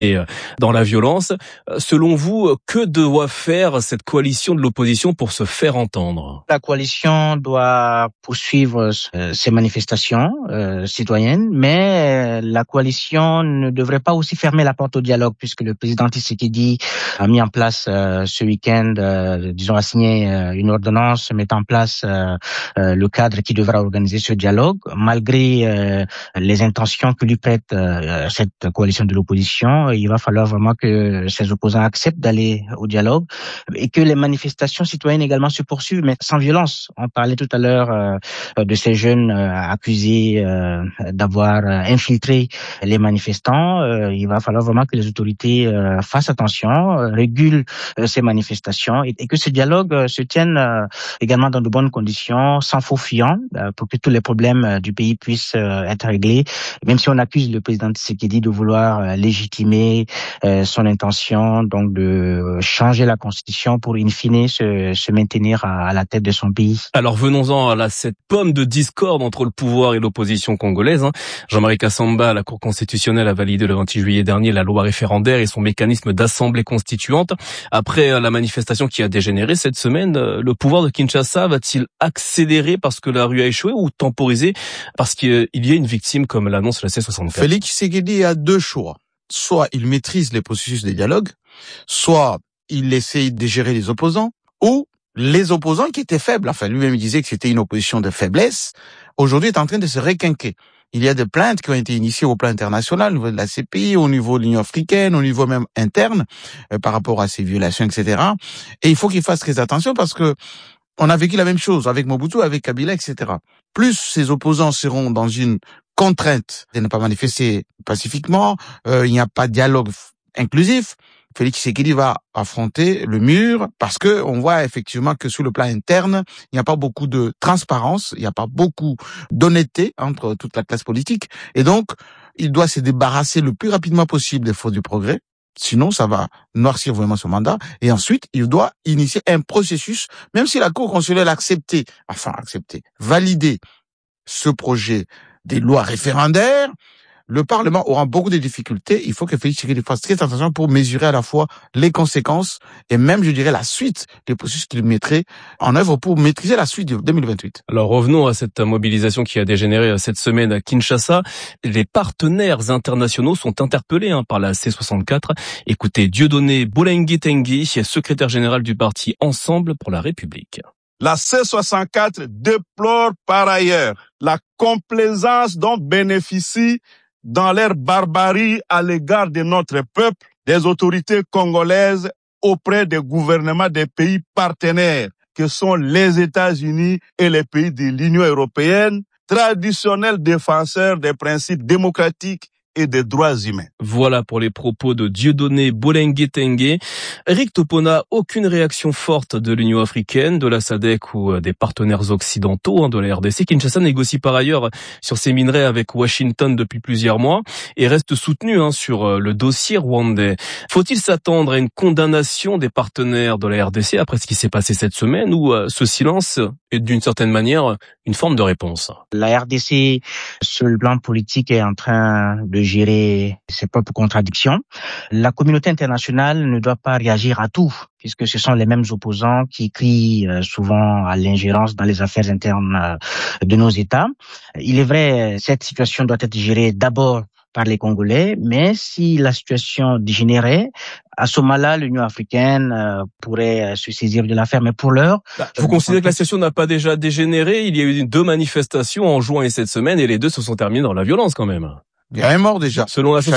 dans la violence. Selon vous, que doit faire cette coalition de l'opposition pour se faire entendre? La coalition doit poursuivre ses manifestations citoyennes, mais la coalition ne devrait pas aussi fermer la porte au dialogue, puisque le président Tshisekedi a mis en place ce week-end, a signé une ordonnance mettant en place le cadre qui devra organiser ce dialogue. Malgré les intentions que lui prête cette coalition de l'opposition, il va falloir vraiment que ces opposants acceptent d'aller au dialogue et que les manifestations citoyennes également se poursuivent, mais sans violence. On parlait tout à l'heure de ces jeunes accusés d'avoir infiltré les manifestants. Il va falloir vraiment que les autorités fassent attention, régulent ces manifestations et que ce dialogue se tienne également dans de bonnes conditions, sans faux fuyant, pour que tous les problèmes du pays puissent être réglés. Même si on accuse le président Tshisekedi de vouloir légitimer son intention, donc de changer la constitution pour in fine se maintenir à la tête de son pays. Alors venons-en à cette pomme de discorde entre le pouvoir et l'opposition congolaise. Jean-Marie Kassamba, la Cour constitutionnelle a validé le 28 juillet dernier la loi référendaire et son mécanisme d'assemblée constituante. Après la manifestation qui a dégénéré cette semaine, le pouvoir de Kinshasa va-t-il accélérer parce que la rue a échoué ou temporiser parce qu'il y a une victime comme l'annonce la C64? Félix Tshisekedi a deux choix. Soit il maîtrise les processus de dialogue, soit il essaye de gérer les opposants, ou les opposants qui étaient faibles, enfin lui-même disait que c'était une opposition de faiblesse, aujourd'hui est en train de se requinquer. Il y a des plaintes qui ont été initiées au plan international, au niveau de la CPI, au niveau de l'Union africaine, au niveau même interne, par rapport à ces violations, etc. Et il faut qu'il fasse très attention parce que on a vécu la même chose avec Mobutu, avec Kabila, etc. Plus ces opposants seront dans une contrainte de ne pas manifester pacifiquement, il n'y a pas de dialogue inclusif, Félix Tshisekedi va affronter le mur parce que on voit effectivement que sur le plan interne, il n'y a pas beaucoup de transparence, il n'y a pas beaucoup d'honnêteté entre toute la classe politique et donc il doit se débarrasser le plus rapidement possible des fausses du progrès. Sinon, ça va noircir vraiment son mandat. Et ensuite, il doit initier un processus, même si la Cour constitutionnelle a validé ce projet des lois référendaires, le Parlement aura beaucoup de difficultés. Il faut que Félix Tshisekedi fasse très attention pour mesurer à la fois les conséquences et même, je dirais, la suite des processus qu'il mettrait en œuvre pour maîtriser la suite de 2028. Alors revenons à cette mobilisation qui a dégénéré cette semaine à Kinshasa. Les partenaires internationaux sont interpellés par la C64. Écoutez Dieudonné Bolengui Tengi, secrétaire général du parti Ensemble pour la République. La C64 déplore par ailleurs la complaisance dont bénéficient dans leur barbarie à l'égard de notre peuple, des autorités congolaises auprès des gouvernements des pays partenaires que sont les États-Unis et les pays de l'Union européenne, traditionnels défenseurs des principes démocratiques et des droits humains. Voilà pour les propos de Dieudonné Bolengui Tengi. Eric Topona, aucune réaction forte de l'Union africaine, de la SADC ou des partenaires occidentaux de la RDC. Kinshasa négocie par ailleurs sur ces minerais avec Washington depuis plusieurs mois et reste soutenu sur le dossier rwandais. Faut-il s'attendre à une condamnation des partenaires de la RDC après ce qui s'est passé cette semaine ou ce silence est d'une certaine manière une forme de réponse? La RDC, sur le plan politique, est en train de gérer ses propres contradictions. La communauté internationale ne doit pas réagir à tout, puisque ce sont les mêmes opposants qui crient souvent à l'ingérence dans les affaires internes de nos États. Il est vrai, cette situation doit être gérée d'abord par les Congolais, mais si la situation dégénérait, à ce moment-là, l'Union africaine pourrait se saisir de l'affaire. Mais pour l'heure... Vous considérez que la situation n'a pas déjà dégénéré? Il y a eu 2 manifestations en juin et cette semaine et les 2 se sont terminées dans la violence quand même. Il y a un mort déjà. Selon la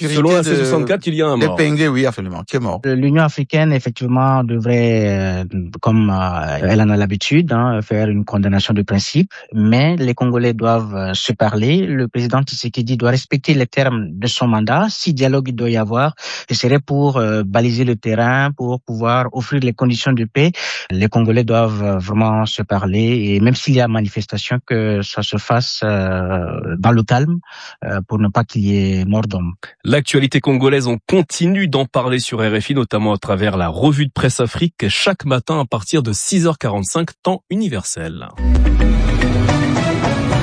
C64, il y a un mort. Dépingué, oui, absolument, qui est mort. L'Union africaine, effectivement, devrait, comme elle en a l'habitude, faire une condamnation de principe. Mais les Congolais doivent se parler. Le président Tshisekedi doit respecter les termes de son mandat. Si dialogue il doit y avoir, ce serait pour baliser le terrain, pour pouvoir offrir les conditions de paix. Les Congolais doivent vraiment se parler. Et même s'il y a manifestation, que ça se fasse dans le calme, pour ne pas qu'il y ait mort d'homme. L'actualité congolaise, on continue d'en parler sur RFI, notamment à travers la revue de presse Afrique, chaque matin à partir de 6h45, temps universel.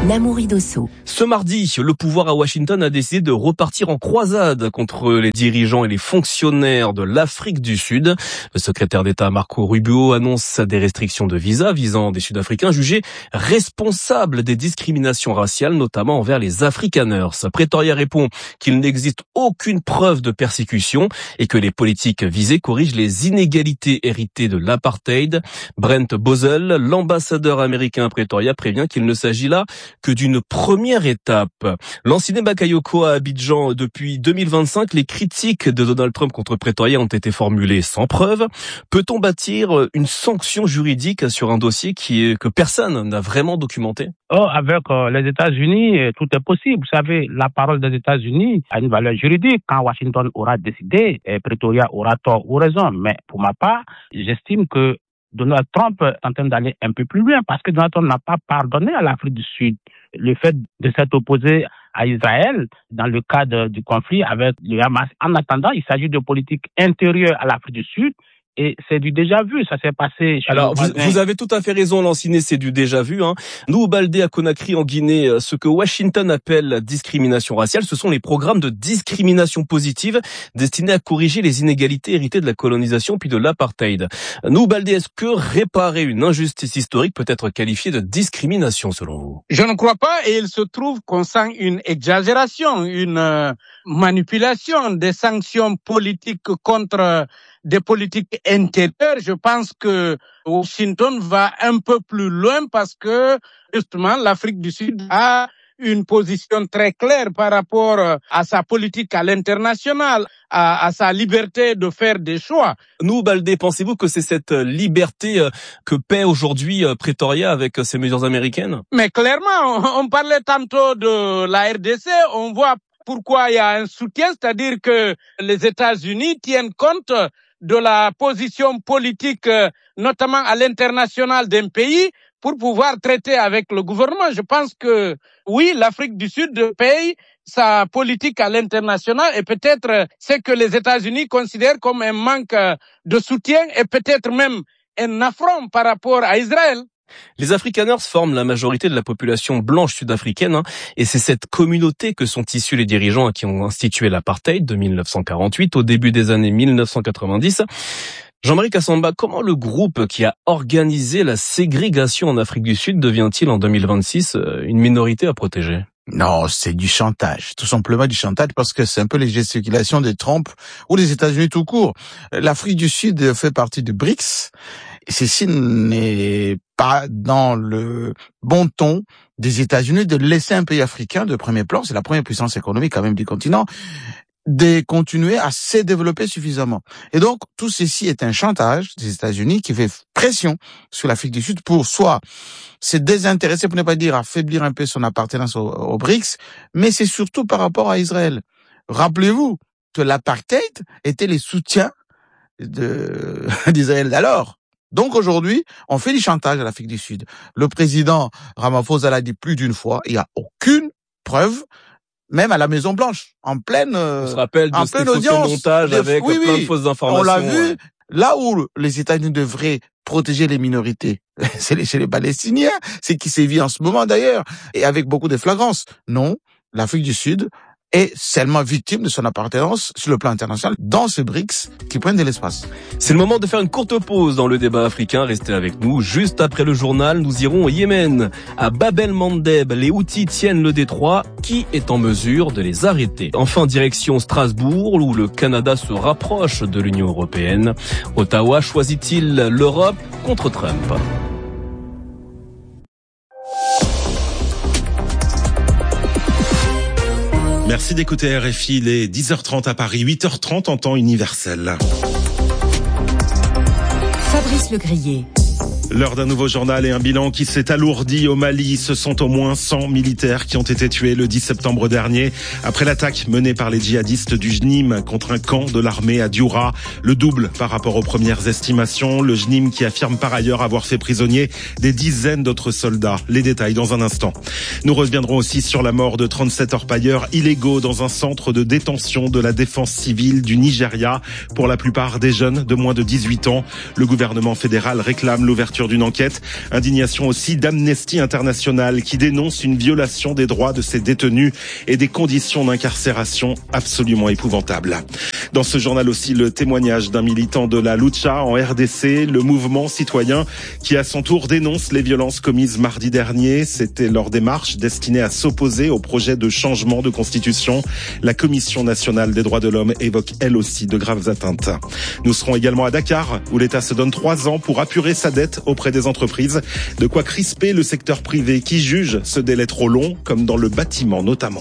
Namouri Dosso. Ce mardi, le pouvoir à Washington a décidé de repartir en croisade contre les dirigeants et les fonctionnaires de l'Afrique du Sud. Le secrétaire d'État Marco Rubio annonce des restrictions de visa visant des Sud-Africains jugés responsables des discriminations raciales, notamment envers les Afrikaners. Pretoria répond qu'il n'existe aucune preuve de persécution et que les politiques visées corrigent les inégalités héritées de l'apartheid. Brent Bozell, l'ambassadeur américain à Pretoria, prévient qu'il ne s'agit là que d'une première étape. Lanciné Bakayoko à Abidjan depuis 2025, les critiques de Donald Trump contre Pretoria ont été formulées sans preuve. Peut-on bâtir une sanction juridique sur un dossier que personne n'a vraiment documenté? Avec les États-Unis, tout est possible. Vous savez, la parole des États-Unis a une valeur juridique. Quand Washington aura décidé, Pretoria aura tort ou raison. Mais pour ma part, j'estime que Donald Trump est en train d'aller un peu plus loin parce que Donald Trump n'a pas pardonné à l'Afrique du Sud le fait de s'être opposé à Israël dans le cadre du conflit avec le Hamas. En attendant, il s'agit de politique intérieure à l'Afrique du Sud. Et c'est du déjà vu, ça s'est passé chez Alors, vous avez tout à fait raison, Lanciné, c'est du déjà vu. Nous, Baldé à Conakry, en Guinée, ce que Washington appelle la discrimination raciale, ce sont les programmes de discrimination positive destinés à corriger les inégalités héritées de la colonisation puis de l'apartheid. Nous, Baldé, est-ce que réparer une injustice historique peut être qualifié de discrimination, selon vous? Je ne crois pas, et il se trouve qu'on sent une exagération, une manipulation des sanctions politiques contre des politiques intérieures. Je pense que Washington va un peu plus loin parce que, justement, l'Afrique du Sud a une position très claire par rapport à sa politique à l'international, à sa liberté de faire des choix. Nous, Baldé, pensez-vous que c'est cette liberté que paie aujourd'hui Pretoria avec ces mesures américaines? Mais clairement, on parlait tantôt de la RDC, on voit pourquoi il y a un soutien, c'est-à-dire que les États-Unis tiennent compte de la position politique, notamment à l'international d'un pays, pour pouvoir traiter avec le gouvernement. Je pense que, oui, l'Afrique du Sud paye sa politique à l'international et peut-être ce que les États-Unis considèrent comme un manque de soutien et peut-être même un affront par rapport à Israël. Les Afrikaners forment la majorité de la population blanche sud-africaine, et c'est cette communauté que sont issus les dirigeants qui ont institué l'apartheid de 1948 au début des années 1990. Jean-Marie Kassamba, comment le groupe qui a organisé la ségrégation en Afrique du Sud devient-il en 2026 une minorité à protéger? Non, c'est du chantage, tout simplement du chantage, parce que c'est un peu les gesticulations de Trump ou des États-Unis tout court. L'Afrique du Sud fait partie du BRICS. Ceci n'est pas dans le bon ton des États-Unis de laisser un pays africain de premier plan, c'est la première puissance économique quand même du continent, de continuer à se développer suffisamment. Et donc, tout ceci est un chantage des États-Unis qui fait pression sur l'Afrique du Sud pour soit se désintéresser, pour ne pas dire affaiblir un peu son appartenance au BRICS, mais c'est surtout par rapport à Israël. Rappelez-vous que l'apartheid était les soutiens d'Israël d'alors. Donc aujourd'hui, on fait du chantage à l'Afrique du Sud. Le président Ramaphosa l'a dit plus d'une fois, il n'y a aucune preuve, même à la Maison Blanche, en pleine on se rappelle de ces audience, montages avec plein de fausses informations. On l'a vu, là où les États-Unis devraient protéger les minorités, c'est chez les Palestiniens, c'est qui sévit en ce moment d'ailleurs, et avec beaucoup de flagrance. Non, l'Afrique du Sud est seulement victime de son appartenance sur le plan international dans ce BRICS qui prennent de l'espace. C'est le moment de faire une courte pause dans le débat africain. Restez avec nous. Juste après le journal, nous irons au Yémen. À Bab el-Mandeb, les Houthis tiennent le détroit. Qui est en mesure de les arrêter? Enfin, direction Strasbourg, où le Canada se rapproche de l'Union européenne. Ottawa choisit-il l'Europe contre Trump? Merci d'écouter RFI, il est 10h30 à Paris, 8h30 en temps universel. Fabrice Legrier. L'heure d'un nouveau journal et un bilan qui s'est alourdi au Mali. Ce sont au moins 100 militaires qui ont été tués le 10 septembre dernier après l'attaque menée par les djihadistes du JNIM contre un camp de l'armée à Dioura. Le double par rapport aux premières estimations. Le JNIM qui affirme par ailleurs avoir fait prisonnier des dizaines d'autres soldats. Les détails dans un instant. Nous reviendrons aussi sur la mort de 37 orpailleurs illégaux dans un centre de détention de la défense civile du Nigeria. Pour la plupart des jeunes de moins de 18 ans. Le gouvernement fédéral réclame l'ouverture l'ouverture d'une enquête. Indignation aussi d'Amnesty International qui dénonce une violation des droits de ces détenus et des conditions d'incarcération absolument épouvantables. Dans ce journal aussi, le témoignage d'un militant de la Lucha en RDC, le mouvement citoyen qui à son tour dénonce les violences commises mardi dernier. C'était lors des marches destinées à s'opposer au projet de changement de constitution. La Commission nationale des droits de l'homme évoque elle aussi de graves atteintes. Nous serons également à Dakar où l'État se donne 3 ans pour apurer sa dette auprès des entreprises. De quoi crisper le secteur privé qui juge ce délai trop long, comme dans le bâtiment notamment.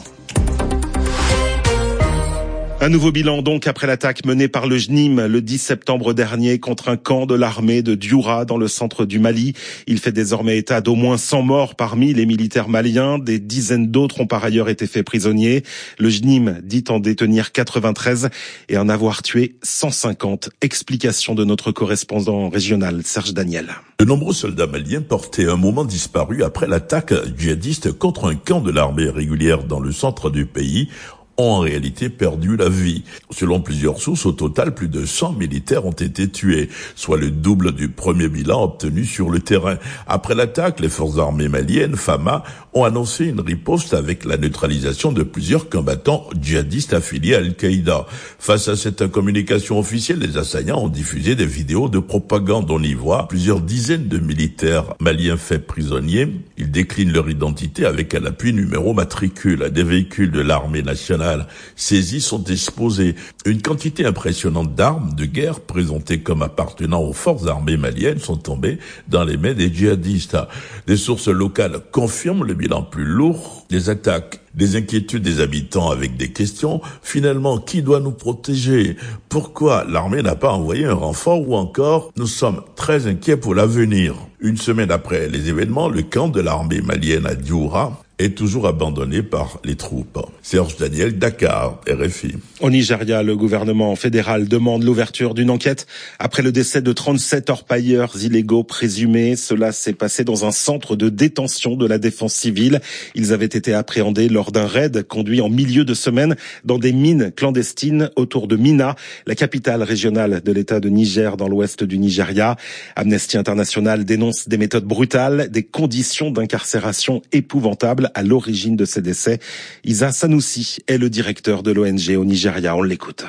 Un nouveau bilan donc après l'attaque menée par le JNIM le 10 septembre dernier contre un camp de l'armée de Dioura dans le centre du Mali. Il fait désormais état d'au moins 100 morts parmi les militaires maliens. Des dizaines d'autres ont par ailleurs été faits prisonniers. Le JNIM dit en détenir 93 et en avoir tué 150. Explication de notre correspondant régional Serge Daniel. De nombreux soldats maliens portaient un moment disparu après l'attaque djihadiste contre un camp de l'armée régulière dans le centre du pays ont en réalité perdu la vie. Selon plusieurs sources, au total, plus de 100 militaires ont été tués, soit le double du premier bilan obtenu sur le terrain. Après l'attaque, les forces armées maliennes, FAMA, ont annoncé une riposte avec la neutralisation de plusieurs combattants djihadistes affiliés à Al-Qaïda. Face à cette communication officielle, les assaillants ont diffusé des vidéos de propagande. On y voit plusieurs dizaines de militaires maliens faits prisonniers. Ils déclinent leur identité avec à l'appui numéro matricule. Des véhicules de l'armée nationale saisis sont exposés. Une quantité impressionnante d'armes de guerre présentées comme appartenant aux forces armées maliennes sont tombées dans les mains des djihadistes. Des sources locales confirment le bilan plus lourd des attaques. Des inquiétudes des habitants avec des questions. Finalement, qui doit nous protéger? Pourquoi l'armée n'a pas envoyé un renfort? Ou encore, nous sommes très inquiets pour l'avenir. Une semaine après les événements, le camp de l'armée malienne à Dioura est toujours abandonné par les troupes. Serge Daniel, Dakar, RFI. Au Nigeria, le gouvernement fédéral demande l'ouverture d'une enquête après le décès de 37 orpailleurs illégaux présumés. Cela s'est passé dans un centre de détention de la défense civile. Ils avaient été appréhendés lors d'un raid conduit en milieu de semaine dans des mines clandestines autour de Minna, la capitale régionale de l'État de Niger dans l'ouest du Nigeria. Amnesty International dénonce des méthodes brutales, des conditions d'incarcération épouvantables à l'origine de ces décès. Isa Sanoussi est le directeur de l'ONG au Nigeria. On l'écoute.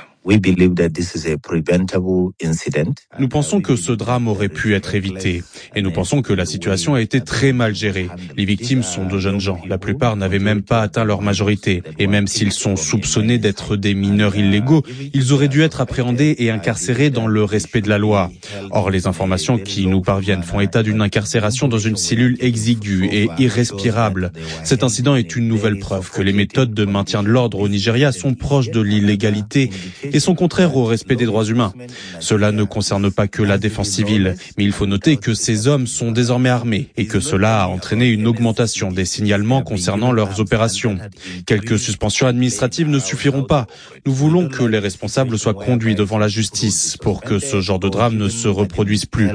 Nous pensons que ce drame aurait pu être évité et nous pensons que la situation a été très mal gérée. Les victimes sont de jeunes gens. La plupart n'avaient même pas atteint leur majorité. Et même s'ils sont soupçonnés d'être des mineurs illégaux, ils auraient dû être appréhendés et incarcérés dans le respect de la loi. Or, les informations qui nous parviennent font état d'une incarcération dans une cellule exiguë et irrespirable. Cet incident est une nouvelle preuve que les méthodes de maintien de l'ordre au Nigeria sont proches de l'illégalité et sont contraires au respect des droits humains. Cela ne concerne pas que la défense civile, mais il faut noter que ces hommes sont désormais armés et que cela a entraîné une augmentation des signalements concernant leurs opérations. Quelques suspensions administratives ne suffiront pas. Nous voulons que les responsables soient conduits devant la justice pour que ce genre de drame ne se reproduise plus.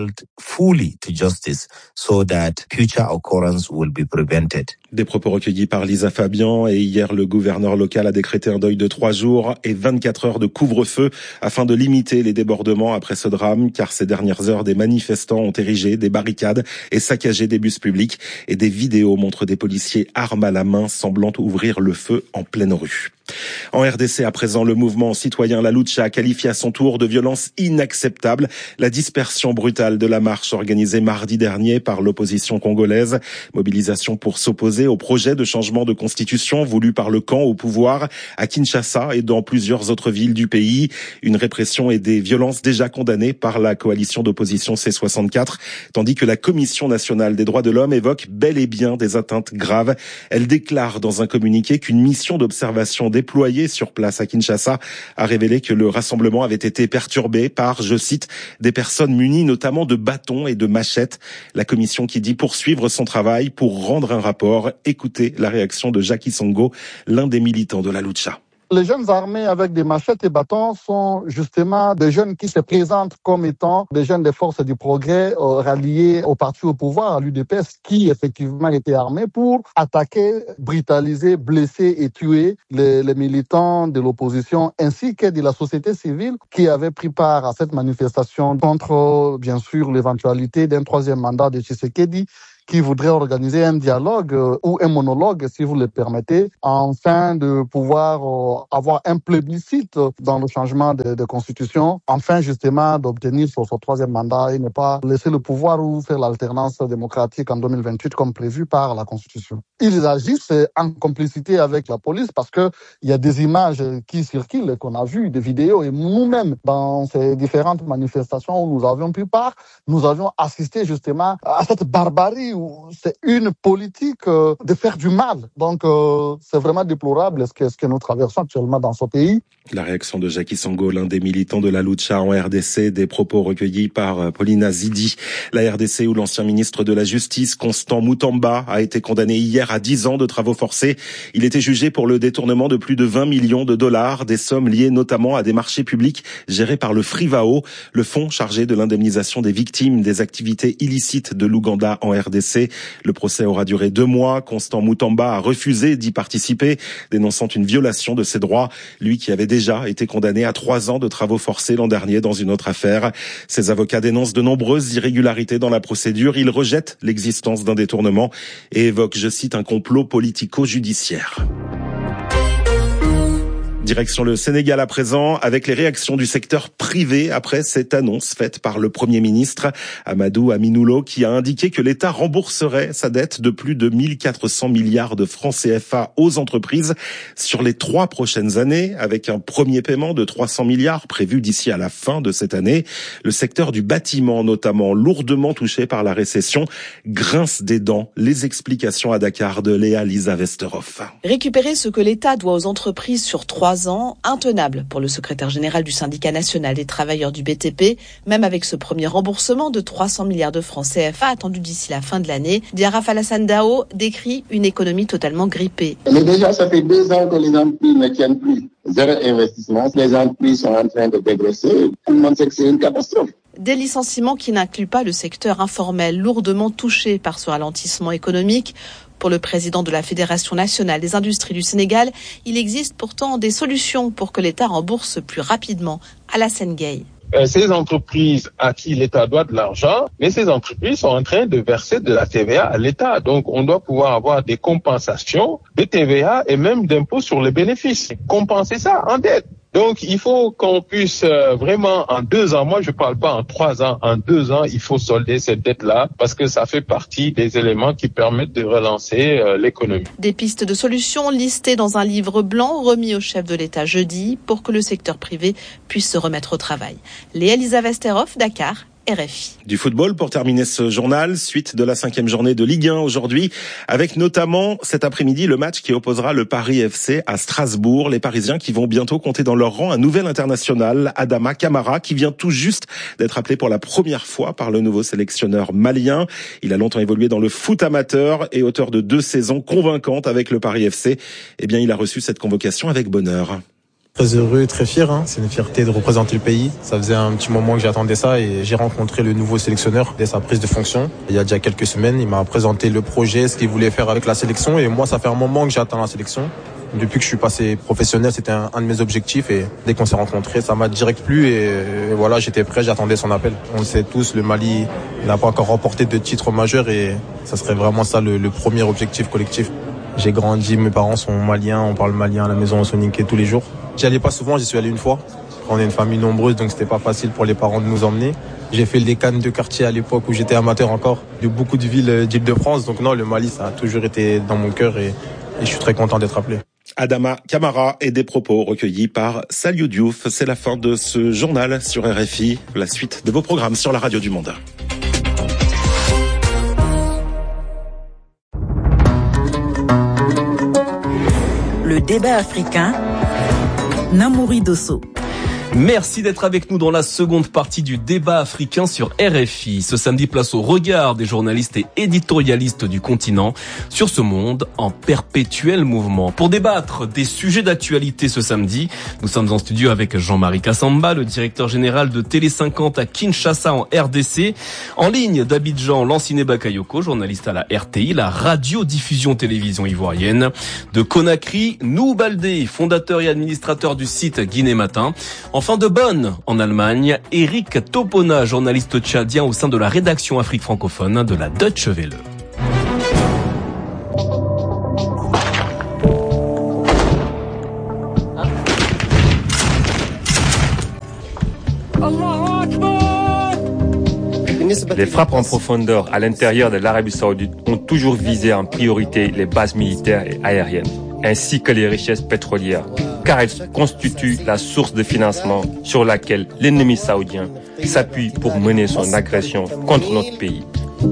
Des propos recueillis par Lisa Fabian et hier le gouverneur local a décrété un deuil de 3 jours et 24 heures de couvre-feu afin de limiter les débordements après ce drame car ces dernières heures des manifestants ont érigé des barricades et saccagé des bus publics et des vidéos montrent des policiers armes à la main semblant ouvrir le feu en pleine rue. En RDC, à présent, le mouvement citoyen La Lucha a qualifié à son tour de violence inacceptable la dispersion brutale de la marche organisée mardi dernier par l'opposition congolaise. Mobilisation pour s'opposer au projet de changement de constitution voulu par le camp au pouvoir à Kinshasa et dans plusieurs autres villes du pays. Une répression et des violences déjà condamnées par la coalition d'opposition C64, tandis que la Commission nationale des droits de l'homme évoque bel et bien des atteintes graves. Elle déclare dans un communiqué qu'une mission d'observation déployée sur place à Kinshasa a révélé que le rassemblement avait été perturbé par, je cite, des personnes munies notamment de bâtons et de machettes. La commission qui dit poursuivre son travail pour rendre un rapport. Écoutez la réaction de Jackie Songo, l'un des militants de la Lucha. Les jeunes armés avec des machettes et bâtons sont justement des jeunes qui se présentent comme étant des jeunes des forces du progrès ralliés au parti au pouvoir, à l'UDPS, qui effectivement étaient armés pour attaquer, brutaliser, blesser et tuer les militants de l'opposition ainsi que de la société civile qui avait pris part à cette manifestation contre, bien sûr, l'éventualité d'un troisième mandat de Tshisekedi, qui voudrait organiser un dialogue ou un monologue, si vous le permettez, afin de pouvoir avoir un plébiscite dans le changement de constitution, afin justement d'obtenir son troisième mandat et ne pas laisser le pouvoir ou faire l'alternance démocratique en 2028 comme prévu par la constitution. Ils agissent en complicité avec la police parce que il y a des images qui circulent, qu'on a vues, des vidéos, et nous-mêmes, dans ces différentes manifestations où nous avions pris part, nous avions assisté justement à cette barbarie. C'est une politique de faire du mal. Donc, c'est vraiment déplorable ce que nous traversons actuellement dans ce pays. La réaction de Jacky Sango, l'un des militants de la Lucha en RDC, des propos recueillis par Paulina Zidi. La RDC où l'ancien ministre de la Justice, Constant Mutamba, a été condamné hier à 10 ans de travaux forcés. Il était jugé pour le détournement de plus de 20 millions de dollars, des sommes liées notamment à des marchés publics gérés par le FRIVAO, le fonds chargé de l'indemnisation des victimes des activités illicites de l'Ouganda en RDC. Le procès aura duré 2 mois. Constant Mutamba a refusé d'y participer, dénonçant une violation de ses droits. Lui qui avait déjà été condamné à 3 ans de travaux forcés l'an dernier dans une autre affaire. Ses avocats dénoncent de nombreuses irrégularités dans la procédure. Ils rejettent l'existence d'un détournement et évoquent, je cite, un complot politico-judiciaire. Direction le Sénégal à présent, avec les réactions du secteur privé après cette annonce faite par le Premier ministre Amadou Aminoulo, qui a indiqué que l'État rembourserait sa dette de plus de 1400 milliards de francs CFA aux entreprises sur les 3 prochaines années, avec un premier paiement de 300 milliards prévu d'ici à la fin de cette année. Le secteur du bâtiment, notamment lourdement touché par la récession, grince des dents. Les explications à Dakar de Léa Lisa Westerhoff. Récupérer ce que l'État doit aux entreprises sur 3 ans, intenable pour le secrétaire général du syndicat national des travailleurs du BTP, même avec ce premier remboursement de 300 milliards de francs CFA attendu d'ici la fin de l'année. Diaraf Alassane Dao décrit une économie totalement grippée. Mais déjà, ça fait 2 ans que les entreprises ne tiennent plus. Zéro investissement, les entreprises sont en train de dégraisser. Tout le monde sait que c'est une catastrophe. Des licenciements qui n'incluent pas le secteur informel, lourdement touché par ce ralentissement économique. Pour le président de la Fédération nationale des industries du Sénégal, il existe pourtant des solutions pour que l'État rembourse plus rapidement. Alassane Gueye. Ces entreprises à qui l'État doit de l'argent, mais ces entreprises sont en train de verser de la TVA à l'État. Donc, on doit pouvoir avoir des compensations de TVA et même d'impôts sur les bénéfices. Compenser ça en dette. Donc, il faut qu'on puisse vraiment en 2 ans, moi je parle pas en 3 ans, en 2 ans, il faut solder cette dette-là parce que ça fait partie des éléments qui permettent de relancer l'économie. Des pistes de solutions listées dans un livre blanc remis au chef de l'État jeudi pour que le secteur privé puisse se remettre au travail. Léa Lisa Westerhoff, Dakar. RFI. Du football pour terminer ce journal, suite de la 5e journée de Ligue 1 aujourd'hui, avec notamment cet après-midi le match qui opposera le Paris FC à Strasbourg. Les Parisiens qui vont bientôt compter dans leur rang un nouvel international, Adama Camara, qui vient tout juste d'être appelé pour la première fois par le nouveau sélectionneur malien. Il a longtemps évolué dans le foot amateur et auteur de 2 saisons convaincantes avec le Paris FC. Eh bien, il a reçu cette convocation avec bonheur. Très heureux, très fier. C'est une fierté de représenter le pays. Ça faisait un petit moment que j'attendais ça et j'ai rencontré le nouveau sélectionneur dès sa prise de fonction. Il y a déjà quelques semaines, il m'a présenté le projet, ce qu'il voulait faire avec la sélection. Et moi, ça fait un moment que j'attends la sélection. Depuis que je suis passé professionnel, c'était un de mes objectifs. Et dès qu'on s'est rencontrés, ça m'a direct plu. Et voilà, j'étais prêt, j'attendais son appel. On le sait tous, le Mali n'a pas encore remporté de titre majeur. Et ça serait vraiment ça le premier objectif collectif. J'ai grandi, mes parents sont maliens, on parle malien à la maison, on se niquait tous les jours. J'y allais pas souvent, j'y suis allé une fois. On est une famille nombreuse, donc c'était pas facile pour les parents de nous emmener. J'ai fait les cannes de quartier à l'époque où j'étais amateur encore, de beaucoup de villes d'Île-de-France. Donc non, le Mali, ça a toujours été dans mon cœur et je suis très content d'être appelé. Adama Camara et des propos recueillis par Saliou Diouf. C'est la fin de ce journal sur RFI. La suite de vos programmes sur la radio du Monde. Le débat africain, Namouri Dosso. Merci d'être avec nous dans la seconde partie du débat africain sur RFI. Ce samedi, place au regard des journalistes et éditorialistes du continent sur ce monde en perpétuel mouvement. Pour débattre des sujets d'actualité ce samedi, nous sommes en studio avec Jean-Marie Kassamba, le directeur général de Télé 50 à Kinshasa en RDC. En ligne d'Abidjan, Lanciné Bakayoko, journaliste à la RTI, la radiodiffusion télévision ivoirienne. De Conakry, Nou Baldé, fondateur et administrateur du site Guinée Matin. Enfin de Bonn, en Allemagne, Eric Topona, journaliste tchadien au sein de la rédaction Afrique francophone de la Deutsche Welle. Les frappes en profondeur à l'intérieur de l'Arabie Saoudite ont toujours visé en priorité les bases militaires et aériennes, ainsi que les richesses pétrolières, car elles constituent la source de financement sur laquelle l'ennemi saoudien s'appuie pour mener son agression contre notre pays.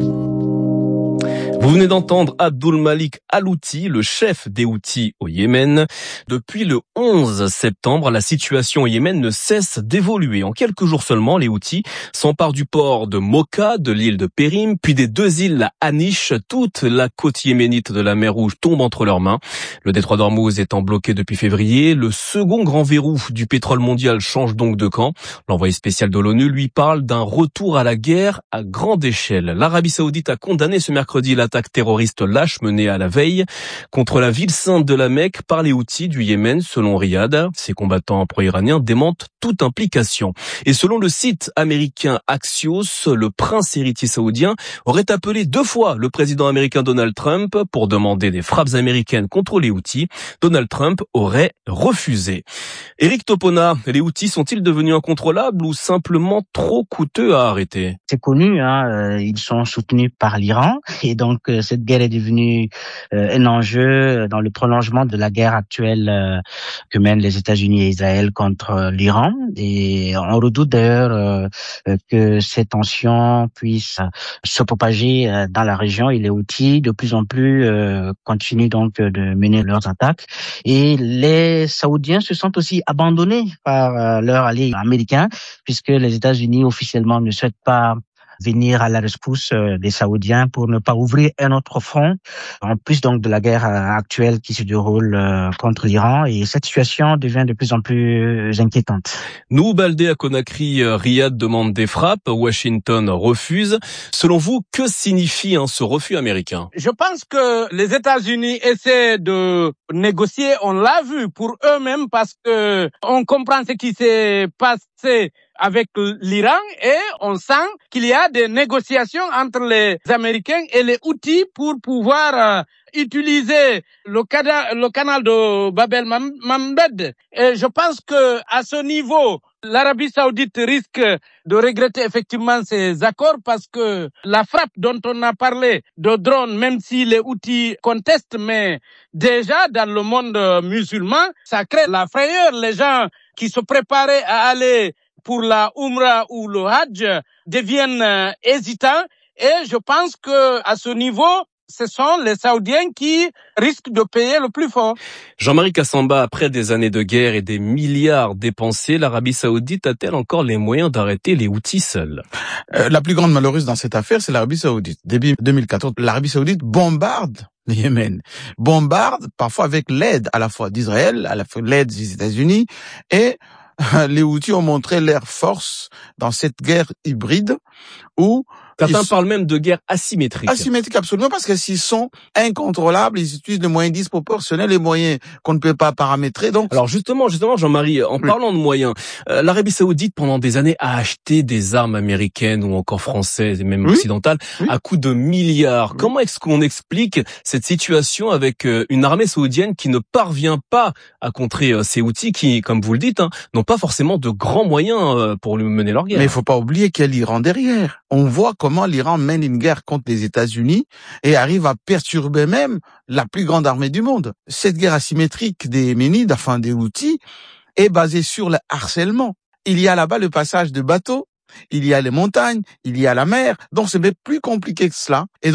Vous venez d'entendre Abdul Malik Al-Houthi, le chef des Houthis au Yémen. Depuis le 11 septembre, la situation au Yémen ne cesse d'évoluer. En quelques jours seulement, les Houthis s'emparent du port de Mocha, de l'île de Périm, puis des deux îles, la Haniche. Toute la côte yéménite de la mer Rouge tombe entre leurs mains. Le détroit d'Ormuz étant bloqué depuis février, le second grand verrou du pétrole mondial change donc de camp. L'envoyé spécial de l'ONU lui parle d'un retour à la guerre à grande échelle. L'Arabie Saoudite a condamné ce mercredi l'attaque terroriste lâche menée à la veille contre la ville sainte de la Mecque par les Houthis du Yémen, selon Riyad. Ces combattants pro-iraniens démentent toute implication. Et selon le site américain Axios, le prince héritier saoudien aurait appelé 2 fois le président américain Donald Trump pour demander des frappes américaines contre les Houthis. Donald Trump aurait refusé. Eric Topona, les Houthis sont-ils devenus incontrôlables ou simplement trop coûteux à arrêter? C'est connu, ils sont soutenus par l'Iran et donc cette guerre est devenue un enjeu dans le prolongement de la guerre actuelle que mènent les États-Unis et Israël contre l'Iran. Et on redoute d'ailleurs que ces tensions puissent se propager dans la région. Et les Houthis, de plus en plus, continuent donc de mener leurs attaques. Et les Saoudiens se sentent aussi abandonnés par leurs alliés américains, puisque les États-Unis officiellement ne souhaitent pas venir à la rescousse des Saoudiens pour ne pas ouvrir un autre front, en plus donc de la guerre actuelle qui se déroule contre l'Iran. Et cette situation devient de plus en plus inquiétante. Nou Baldé à Conakry, Riyad demande des frappes, Washington refuse. Selon vous, que signifie ce refus américain? Je pense que les États-Unis essaient de négocier, on l'a vu, pour eux-mêmes, parce que on comprend ce qui s'est passé avec l'Iran et on sent qu'il y a des négociations entre les Américains et les Houthis pour pouvoir utiliser le canal de Bab el-Mandeb. Et je pense que à ce niveau, l'Arabie Saoudite risque de regretter effectivement ces accords parce que la frappe dont on a parlé de drones, même si les Houthis contestent, mais déjà dans le monde musulman, ça crée la frayeur. Les gens qui se préparaient à aller pour la Umrah ou le Hajj deviennent hésitants et je pense que à ce niveau, ce sont les Saoudiens qui risquent de payer le plus fort. Jean-Marie Kassamba, après des années de guerre et des milliards dépensés, l'Arabie Saoudite a-t-elle encore les moyens d'arrêter les Houthis seuls? La plus grande malheureuse dans cette affaire, c'est l'Arabie Saoudite. Début 2014, l'Arabie Saoudite bombarde le Yémen. Bombarde, parfois avec l'aide à la fois d'Israël, à la fois l'aide des États-Unis, et les Houthis ont montré leur force dans cette guerre hybride où certains parlent même de guerre asymétrique. Asymétrique, absolument, parce que s'ils sont incontrôlables, ils utilisent des moyens disproportionnels, les moyens qu'on ne peut pas paramétrer. Donc, alors justement, Jean-Marie, en parlant de moyens, l'Arabie Saoudite pendant des années a acheté des armes américaines ou encore françaises et même occidentales à coût de milliards. Comment est-ce qu'on explique cette situation avec une armée saoudienne qui ne parvient pas à contrer ces Houthis qui, comme vous le dites, n'ont pas forcément de grands moyens pour mener leur guerre? Mais il faut pas oublier qu'il y a l'Iran derrière. On voit comment l'Iran mène une guerre contre les États-Unis et arrive à perturber même la plus grande armée du monde. Cette guerre asymétrique des Yéménides, enfin des Houthis, est basée sur le harcèlement. Il y a là-bas le passage de bateaux, il y a les montagnes, il y a la mer, donc c'est plus compliqué que cela. Et donc,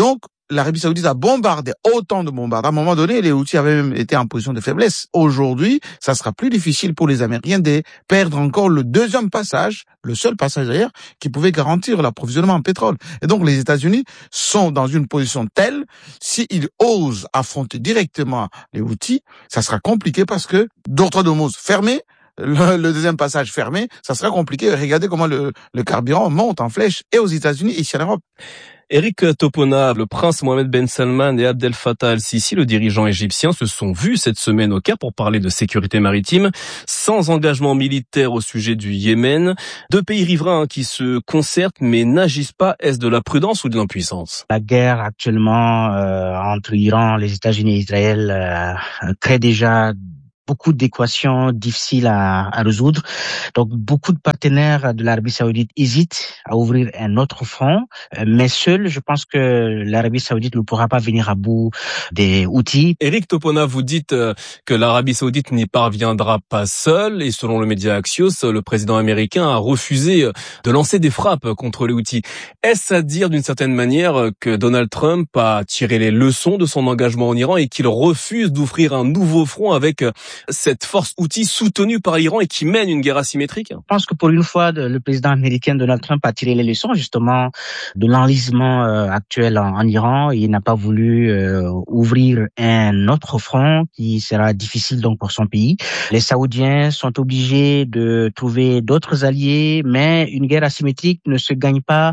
l'Arabie Saoudite a bombardé autant de bombardements. À un moment donné, les Houthis avaient même été en position de faiblesse. Aujourd'hui, ça sera plus difficile pour les Américains de perdre encore le deuxième passage, le seul passage d'ailleurs, qui pouvait garantir l'approvisionnement en pétrole. Et donc, les États-Unis sont dans une position telle, s'ils osent affronter directement les Houthis, ça sera compliqué parce que d'autres d'Ormuz fermés, le deuxième passage fermé, ça sera compliqué. Regardez comment le carburant monte en flèche et aux États-Unis et ici en Europe. Eric Topona, le prince Mohamed Ben Salman et Abdel Fattah al-Sisi, le dirigeant égyptien, se sont vus cette semaine au Caire pour parler de sécurité maritime, sans engagement militaire au sujet du Yémen. Deux pays riverains qui se concertent mais n'agissent pas. Est-ce de la prudence ou de l'impuissance? La guerre actuellement entre l'Iran, les États-Unis et Israël crée déjà beaucoup d'équations difficiles à résoudre. Donc, beaucoup de partenaires de l'Arabie Saoudite hésitent à ouvrir un autre front, mais seul, je pense que l'Arabie Saoudite ne pourra pas venir à bout des Houthis. Eric Topona, vous dites que l'Arabie Saoudite n'y parviendra pas seule, et selon le média Axios, le président américain a refusé de lancer des frappes contre les Houthis. Est-ce à dire d'une certaine manière que Donald Trump a tiré les leçons de son engagement en Iran et qu'il refuse d'ouvrir un nouveau front avec cette force Houthi soutenue par l'Iran et qui mène une guerre asymétrique? Je pense que pour une fois, le président américain Donald Trump a tiré les leçons justement de l'enlisement actuel en Iran. Il n'a pas voulu ouvrir un autre front qui sera difficile donc pour son pays. Les Saoudiens sont obligés de trouver d'autres alliés, mais une guerre asymétrique ne se gagne pas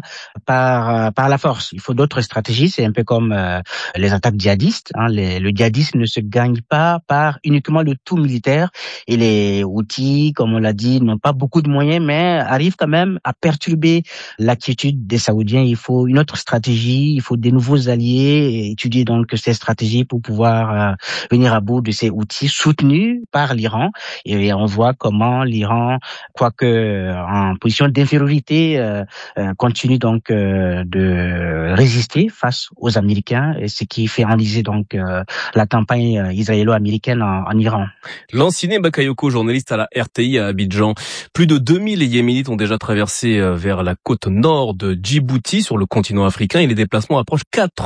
par la force. Il faut d'autres stratégies. C'est un peu comme les attaques djihadistes. Le djihadisme ne se gagne pas par uniquement le tout militaire, et les Houthis, comme on l'a dit, n'ont pas beaucoup de moyens, mais arrivent quand même à perturber l'attitude des Saoudiens. Il faut une autre stratégie, il faut des nouveaux alliés, et étudier donc ces stratégies pour pouvoir venir à bout de ces Houthis soutenus par l'Iran. Et on voit comment l'Iran, quoique en position d'infériorité, continue donc de résister face aux Américains, et ce qui fait enliser donc la campagne israélo-américaine en Iran. Lansine Bakayoko, journaliste à la RTI à Abidjan. Plus de 2000 Yéménites ont déjà traversé vers la côte nord de Djibouti sur le continent africain et les déplacements approchent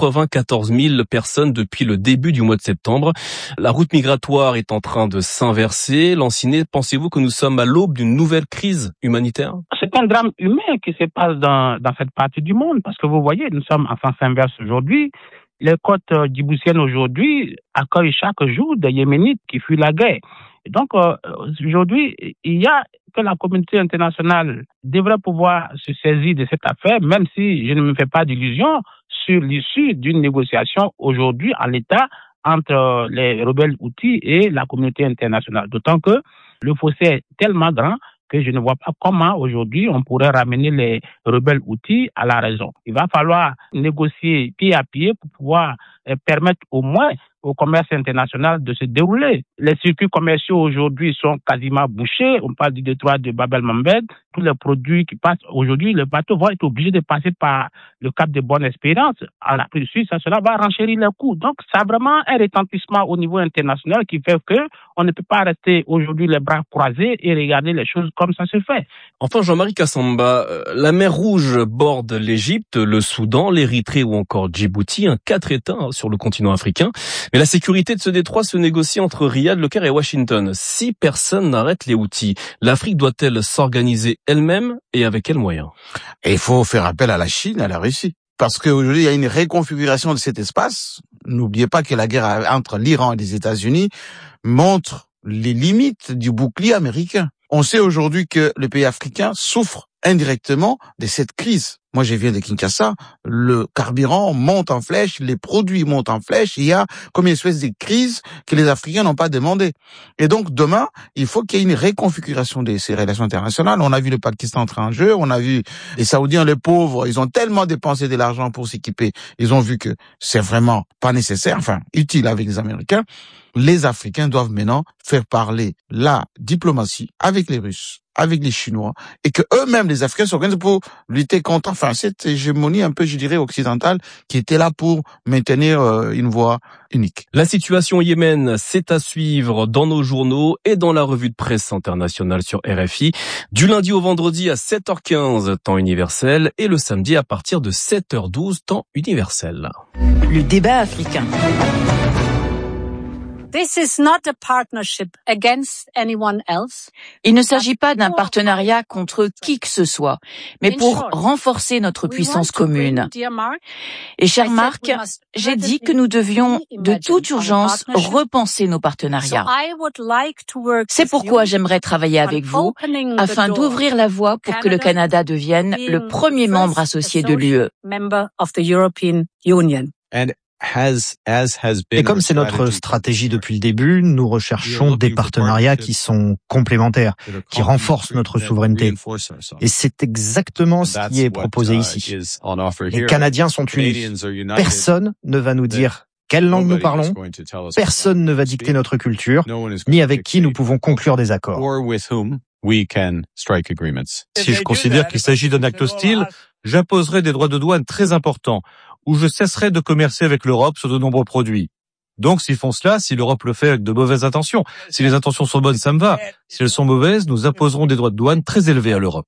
94 000 personnes depuis le début du mois de septembre. La route migratoire est en train de s'inverser. Lansine, pensez-vous que nous sommes à l'aube d'une nouvelle crise humanitaire? C'est un drame humain qui se passe dans cette partie du monde parce que vous voyez, nous sommes en sens inverse aujourd'hui. Les côtes djiboutiennes aujourd'hui accueillent chaque jour des Yéménites qui fuient la guerre. Et donc aujourd'hui, il y a que la communauté internationale devrait pouvoir se saisir de cette affaire, même si je ne me fais pas d'illusions sur l'issue d'une négociation aujourd'hui en l'état entre les rebelles Houthis et la communauté internationale. D'autant que le fossé est tellement grand que je ne vois pas comment aujourd'hui on pourrait ramener les rebelles Houthis à la raison. Il va falloir négocier pied à pied pour pouvoir permettre au moins au commerce international de se dérouler. Les circuits commerciaux aujourd'hui sont quasiment bouchés. On parle du détroit de Bab el-Mandeb. Tous les produits qui passent aujourd'hui, les bateaux vont être obligés de passer par le cap de Bonne-Espérance. En Afrique du Sud, cela va renchérir les coûts. Donc, ça a vraiment un retentissement au niveau international qui fait que on ne peut pas rester aujourd'hui les bras croisés et regarder les choses comme ça se fait. Enfin, Jean-Marie Kassamba, la mer Rouge borde l'Égypte, le Soudan, l'Érythrée ou encore Djibouti, 4 États sur le continent africain. Mais la sécurité de ce détroit se négocie entre Riyad, Le Caire et Washington. Si personne n'arrête les Houthis, l'Afrique doit-elle s'organiser elle-même et avec quels moyens? Et il faut faire appel à la Chine, à la Russie. Parce qu'aujourd'hui, il y a une réconfiguration de cet espace. N'oubliez pas que la guerre entre l'Iran et les États-Unis montre les limites du bouclier américain. On sait aujourd'hui que les pays africains souffrent indirectement de cette crise. Moi, je viens de Kinshasa, le carburant monte en flèche, les produits montent en flèche, il y a comme une espèce de crise que les Africains n'ont pas demandé. Et donc, demain, il faut qu'il y ait une réconfiguration de ces relations internationales. On a vu le Pakistan entrer en jeu, on a vu les Saoudiens, les pauvres, ils ont tellement dépensé de l'argent pour s'équiper, ils ont vu que c'est vraiment pas nécessaire, enfin, utile avec les Américains. Les Africains doivent maintenant faire parler la diplomatie avec les Russes, avec les Chinois, et que eux-mêmes, les Africains, s'organisent pour lutter contre, enfin, cette hégémonie un peu, je dirais, occidentale qui était là pour maintenir une voie unique. La situation au Yémen, c'est à suivre dans nos journaux et dans la revue de presse internationale sur RFI, du lundi au vendredi à 7h15 temps universel et le samedi à partir de 7h12 temps universel. Le débat africain. Il ne s'agit pas d'un partenariat contre qui que ce soit, mais pour renforcer notre puissance commune. Et cher Marc, j'ai dit que nous devions de toute urgence repenser nos partenariats. C'est pourquoi j'aimerais travailler avec vous afin d'ouvrir la voie pour que le Canada devienne le premier membre associé de l'UE. Et comme c'est notre stratégie depuis le début, nous recherchons des partenariats qui sont complémentaires, qui renforcent notre souveraineté. Et c'est exactement ce qui est proposé ici. Les Canadiens sont unis. Personne ne va nous dire quelle langue nous parlons, personne ne va dicter notre culture, ni avec qui nous pouvons conclure des accords. Si je considère qu'il s'agit d'un acte hostile, j'imposerai des droits de douane très importants, ou je cesserai de commercer avec l'Europe sur de nombreux produits. Donc s'ils font cela, si l'Europe le fait avec de mauvaises intentions, si les intentions sont bonnes, ça me va. Si elles sont mauvaises, nous imposerons des droits de douane très élevés à l'Europe.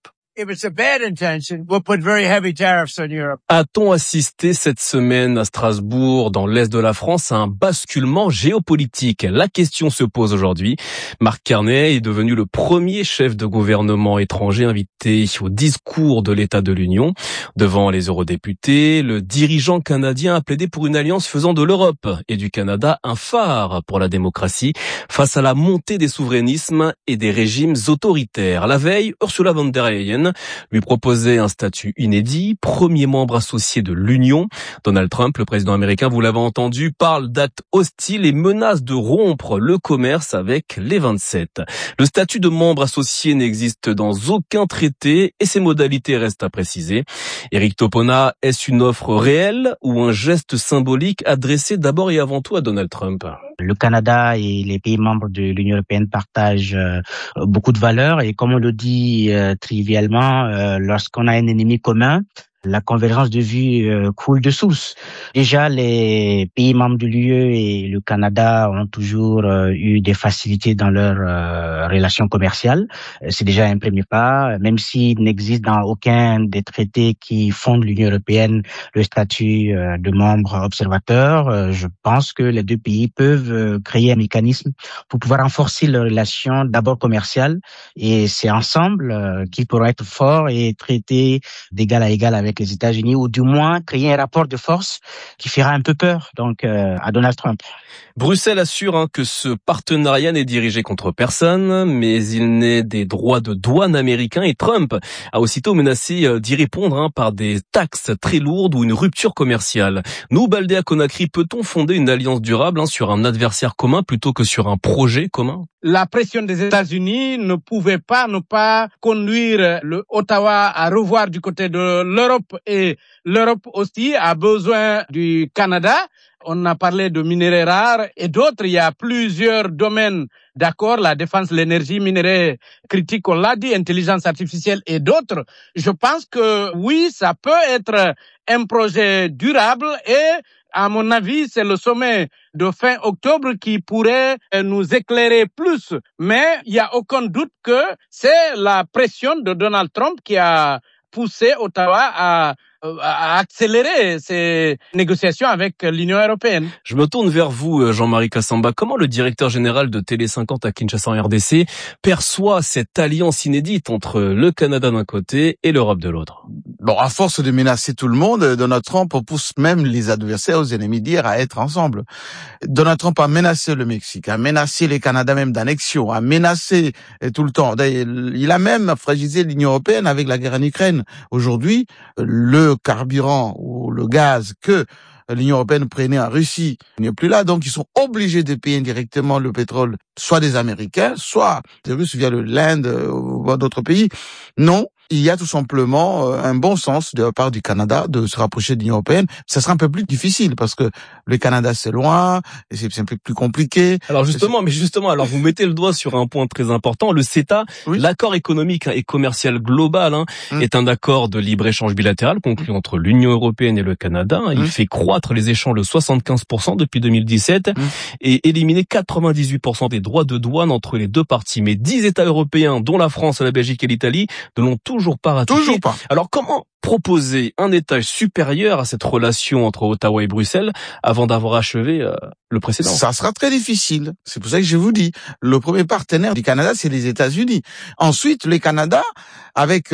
A-t-on assisté cette semaine à Strasbourg, dans l'est de la France, à un basculement géopolitique? La question se pose aujourd'hui. Marc Carney est devenu le premier chef de gouvernement étranger invité au discours de l'État de l'Union. Devant les eurodéputés, le dirigeant canadien a plaidé pour une alliance faisant de l'Europe et du Canada un phare pour la démocratie face à la montée des souverainismes et des régimes autoritaires. La veille, Ursula von der Leyen lui proposait un statut inédit, premier membre associé de l'Union. Donald Trump, le président américain, vous l'avez entendu, parle d'actes hostiles et menace de rompre le commerce avec les 27. Le statut de membre associé n'existe dans aucun traité et ses modalités restent à préciser. Éric Topona, est-ce une offre réelle ou un geste symbolique adressé d'abord et avant tout à Donald Trump? Le Canada et les pays membres de l'Union européenne partagent beaucoup de valeurs et comme on le dit trivialement, lorsqu'on a un ennemi commun, la convergence de vues coule de source. Déjà, les pays membres de l'UE et le Canada ont toujours eu des facilités dans leurs relations commerciales. C'est déjà un premier pas, même s'il n'existe dans aucun des traités qui fondent l'Union européenne le statut de membre observateur. Je pense que les deux pays peuvent créer un mécanisme pour pouvoir renforcer leurs relations d'abord commerciales et c'est ensemble qu'ils pourront être forts et traiter d'égal à égal avec les États-Unis, ou du moins créer un rapport de force qui fera un peu peur donc à Donald Trump. Bruxelles assure que ce partenariat n'est dirigé contre personne, mais il n'est des droits de douane américains et Trump a aussitôt menacé d'y répondre par des taxes très lourdes ou une rupture commerciale. Nous, Baldé à Conakry, peut-on fonder une alliance durable sur un adversaire commun plutôt que sur un projet commun? La pression des États-Unis ne pouvait pas ne pas conduire le Ottawa à revoir du côté de l'Europe et l'Europe aussi a besoin du Canada. On a parlé de minerais rares et d'autres. Il y a plusieurs domaines d'accord, la défense, l'énergie, minerais critiques, on l'a dit, intelligence artificielle et d'autres. Je pense que oui, ça peut être un projet durable et à mon avis, c'est le sommet de fin octobre qui pourrait nous éclairer plus. Mais il n'y a aucun doute que c'est la pression de Donald Trump qui a poussé Ottawa à accélérer ces négociations avec l'Union européenne. Je me tourne vers vous, Jean-Marie Kassamba. Comment le directeur général de Télé 50 à Kinshasa en RDC perçoit cette alliance inédite entre le Canada d'un côté et l'Europe de l'autre? Bon, à force de menacer tout le monde, Donald Trump pousse même les adversaires, aux ennemis d'hier, à être ensemble. Donald Trump a menacé le Mexique, a menacé les Canadiens même d'annexion, a menacé tout le temps. Il a même fragilisé l'Union européenne avec la guerre en Ukraine. Aujourd'hui, le carburant ou le gaz que l'Union européenne prenait en Russie n'est plus là, donc ils sont obligés de payer indirectement le pétrole, soit des Américains, soit des Russes via l'Inde ou d'autres pays. Non, il y a tout simplement un bon sens de la part du Canada de se rapprocher de l'Union européenne. Ça sera un peu plus difficile parce que le Canada c'est loin, et c'est un peu plus compliqué. Alors justement, alors vous mettez le doigt sur un point très important. Le CETA, l'accord économique et commercial global, est un accord de libre-échange bilatéral conclu entre l'Union européenne et le Canada. Il fait croître les échanges de 75% depuis 2017 et éliminer 98% des droits de douane entre les deux parties. Mais 10 États européens, dont la France, la Belgique et l'Italie, ne l'ont toujours pas ratifié. Toujours pas. Alors comment proposer un étage supérieur à cette relation entre Ottawa et Bruxelles avant d'avoir achevé le précédent? Ça sera très difficile. C'est pour ça que je vous dis, le premier partenaire du Canada, c'est les États-Unis. Ensuite, le Canada, avec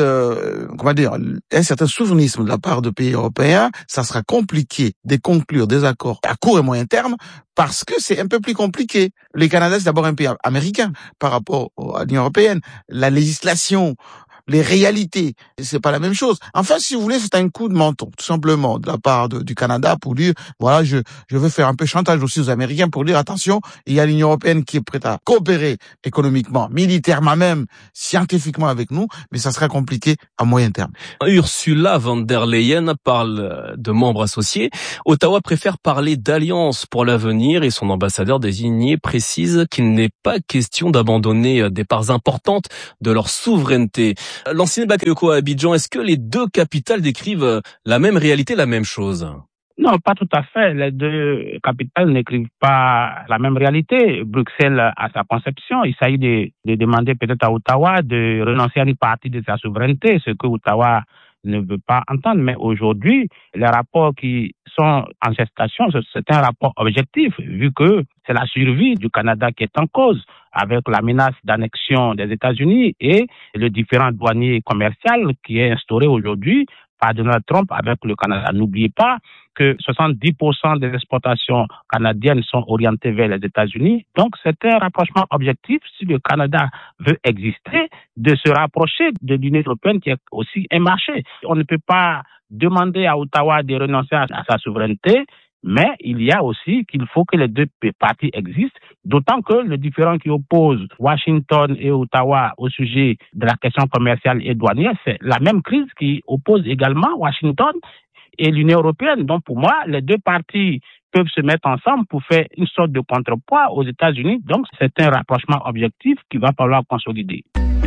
un certain souverainisme de la part de pays européens, ça sera compliqué de conclure des accords à court et moyen terme parce que c'est un peu plus compliqué. Le Canada, c'est d'abord un pays américain par rapport à l'Union européenne. La législation, les réalités, c'est pas la même chose. Enfin, si vous voulez, c'est un coup de menton, tout simplement, de la part du Canada pour dire, voilà, je veux faire un peu chantage aussi aux Américains pour dire, attention, il y a l'Union européenne qui est prête à coopérer économiquement, militairement même, scientifiquement avec nous, mais ça sera compliqué à moyen terme. Ursula von der Leyen parle de membres associés. Ottawa préfère parler d'alliance pour l'avenir et son ambassadeur désigné précise qu'il n'est pas question d'abandonner des parts importantes de leur souveraineté. L'ancien Bakayoko à Abidjan, est-ce que les deux capitales décrivent la même réalité, la même chose? Non, pas tout à fait. Les deux capitales n'écrivent pas la même réalité. Bruxelles a sa conception. Il s'agit de demander peut-être à Ottawa de renoncer à une partie de sa souveraineté, ce que Ottawa ne veut pas entendre. Mais aujourd'hui, les rapports qui sont en gestation, c'est un rapport objectif, vu que c'est la survie du Canada qui est en cause, avec la menace d'annexion des États-Unis et le différend douanier commercial qui est instauré aujourd'hui par Donald Trump avec le Canada. N'oubliez pas que 70% des exportations canadiennes sont orientées vers les États-Unis. Donc, c'est un rapprochement objectif, si le Canada veut exister, de se rapprocher de l'Union européenne qui est aussi un marché. On ne peut pas demander à Ottawa de renoncer à sa souveraineté, mais il y a aussi qu'il faut que les deux parties existent, d'autant que le différend qui oppose Washington et Ottawa au sujet de la question commerciale et douanière, c'est la même crise qui oppose également Washington et l'Union européenne. Donc pour moi, les deux parties peuvent se mettre ensemble pour faire une sorte de contrepoids aux États-Unis. Donc c'est un rapprochement objectif qu'il va falloir consolider.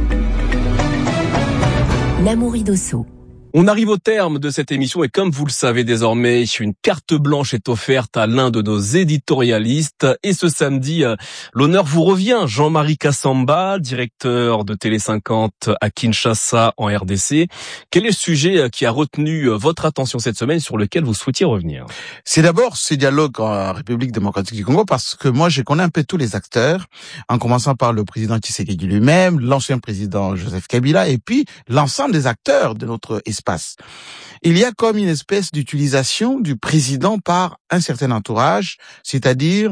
L'Amaury Dosso. On arrive au terme de cette émission et comme vous le savez désormais, une carte blanche est offerte à l'un de nos éditorialistes. Et ce samedi, l'honneur vous revient. Jean-Marie Kassamba, directeur de Télé 50 à Kinshasa en RDC. Quel est le sujet qui a retenu votre attention cette semaine sur lequel vous souhaitiez revenir? C'est d'abord ce dialogue en République démocratique du Congo parce que moi je connais un peu tous les acteurs, en commençant par le président Tshisekedi lui-même, l'ancien président Joseph Kabila et puis l'ensemble des acteurs de notre espace. Il y a comme une espèce d'utilisation du président par un certain entourage, c'est-à-dire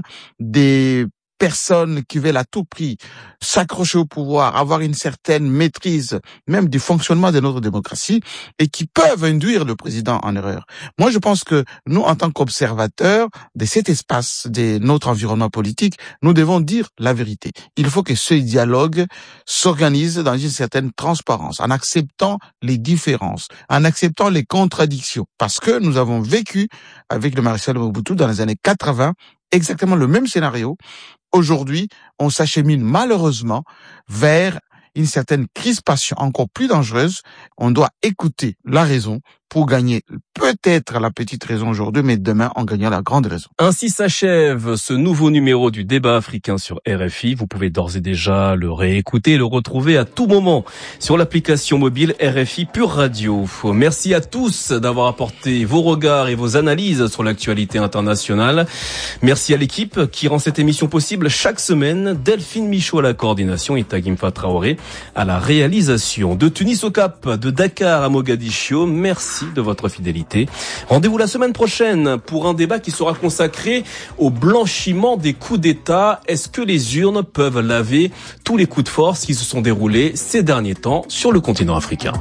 des personnes qui veulent à tout prix s'accrocher au pouvoir, avoir une certaine maîtrise même du fonctionnement de notre démocratie et qui peuvent induire le président en erreur. Moi, je pense que nous, en tant qu'observateurs de cet espace, de notre environnement politique, nous devons dire la vérité. Il faut que ce dialogue s'organise dans une certaine transparence, en acceptant les différences, en acceptant les contradictions. Parce que nous avons vécu avec le maréchal Mobutu dans les années 80 exactement le même scénario. Aujourd'hui, on s'achemine malheureusement vers une certaine crispation encore plus dangereuse. On doit écouter la raison pour gagner peut-être la petite raison aujourd'hui, mais demain en gagnant la grande raison. Ainsi s'achève ce nouveau numéro du débat africain sur RFI. Vous pouvez d'ores et déjà le réécouter, le retrouver à tout moment sur l'application mobile RFI Pure Radio. Merci à tous d'avoir apporté vos regards et vos analyses sur l'actualité internationale. Merci à l'équipe qui rend cette émission possible chaque semaine. Delphine Michaud à la coordination et Tagimfa Traoré à la réalisation. De Tunis au Cap, de Dakar à Mogadiscio, merci de votre fidélité. Rendez-vous la semaine prochaine pour un débat qui sera consacré au blanchiment des coups d'État. Est-ce que les urnes peuvent laver tous les coups de force qui se sont déroulés ces derniers temps sur le continent africain?